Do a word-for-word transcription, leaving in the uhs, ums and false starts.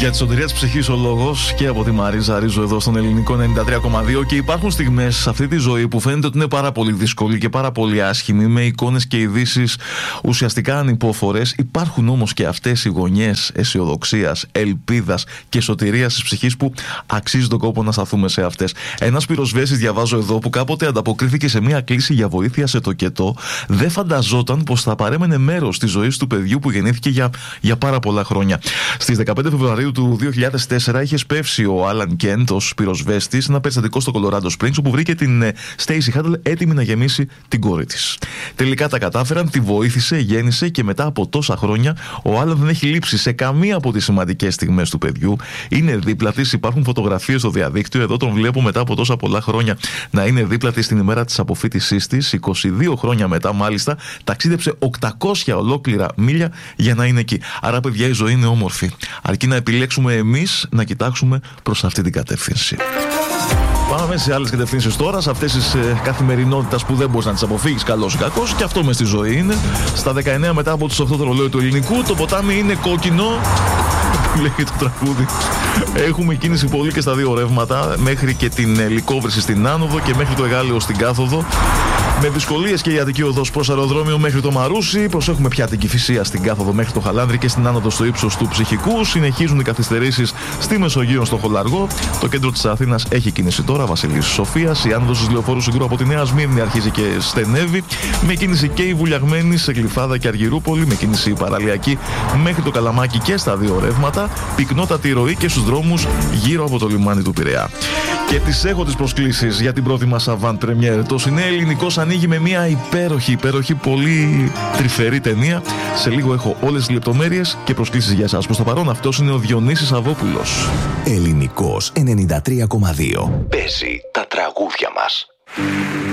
Για τη σωτηρία της ψυχής ο λόγος και από τη Μαρίζα Ρίζο εδώ στον Ελληνικό ενενήντα τρία κόμμα δύο. Και υπάρχουν στιγμές σε αυτή τη ζωή που φαίνεται ότι είναι πάρα πολύ δύσκολη και πάρα πολύ άσχημη, με εικόνες και ειδήσεις ουσιαστικά ανυπόφορες. Υπάρχουν όμως και αυτές οι γωνιές αισιοδοξίας, ελπίδας και σωτηρίας της ψυχής που αξίζει τον κόπο να σταθούμε σε αυτές. Ένας πυροσβέστης, διαβάζω εδώ, που κάποτε ανταποκρίθηκε σε μια κλήση για βοήθεια σε τοκετό, δεν φανταζόταν πως θα παρέμενε μέρος της ζωής του παιδιού που γεννήθηκε για, για πάρα πολλά χρόνια. Στις δεκαπέντε Φεβρουαρίου του δύο χιλιάδες τέσσερα είχε σπεύσει ο Άλαν Κέντ ως πυροσβέστης σε ένα περιστατικό στο Colorado Springs, όπου βρήκε την Στέισι Χάντλ έτοιμη να γεμίσει την κόρη της. Τελικά τα κατάφεραν, τη βοήθησε, γέννησε και μετά από τόσα χρόνια ο Άλαν δεν έχει λείψει σε καμία από τις σημαντικές στιγμές του παιδιού. Είναι δίπλα της, υπάρχουν φωτογραφίες στο διαδίκτυο. Εδώ τον βλέπω μετά από τόσα πολλά χρόνια να είναι δίπλα της την ημέρα της αποφύτισής της. είκοσι δύο χρόνια μετά, μάλιστα, ταξίδεψε οκτακόσια ολόκληρα μίλια για να είναι εκεί. Άρα, παιδιά, η ζωή είναι όμορφη. Αρκεί να επιλέξουμε εμείς να κοιτάξουμε προς αυτή την κατεύθυνση. Πάμε σε άλλες κατευθύνσεις τώρα, σε αυτές τις ε, καθημερινότητες που δεν μπορείς να τις αποφύγεις, καλός ή κακός, και αυτό μες στη ζωή είναι. Στα δεκαεννέα μετά από τις οκτώ το ρολόι του ελληνικού, το ποτάμι είναι κόκκινο, που λέει το τραγούδι. Έχουμε κίνηση πολύ και στα δύο ρεύματα, μέχρι και την ε, Λυκόβρηση στην άνοδο και μέχρι το Εγάλεο στην κάθοδο. Με δυσκολίες και η Αττική οδός προς αεροδρόμιο μέχρι το Μαρούσι. Προσέχουμε πια την Κηφισία στην κάθοδο μέχρι το Χαλάνδρη και στην άνοδο στο ύψος του Ψυχικού. Συνεχίζουν οι καθυστερήσεις στη Μεσογείο, στο Χολαργό. Το κέντρο της Αθήνας έχει κίνηση τώρα, Βασιλής Σοφίας. Η άνοδος της Λεωφόρου Συγκρού από τη Νέα Σμύρνη αρχίζει και στενεύει. Με κίνηση και η Βουλιαγμένη σε Γλυφάδα και Αργυρούπολη. Με κίνηση παραλιακή μέχρι το Καλαμάκι και στα δύο ρεύματα. Πυκνότατη ροή και στους δρόμους γύρω από το λιμάνι του Πειραιά. Και τις έχω τις προσκλήσεις για την πρώτη μας avant premiere. Το Σινέ Ελληνικός ανοίγει με μια υπέροχη, υπέροχη, πολύ τρυφερή ταινία. Σε λίγο έχω όλες τις λεπτομέρειες και προσκλήσεις για εσάς. Προς το παρόν, αυτός είναι ο Διονύσης Αβόπουλος. Ελληνικός ενενήντα τρία κόμμα δύο. Παίζει τα τραγούδια μας.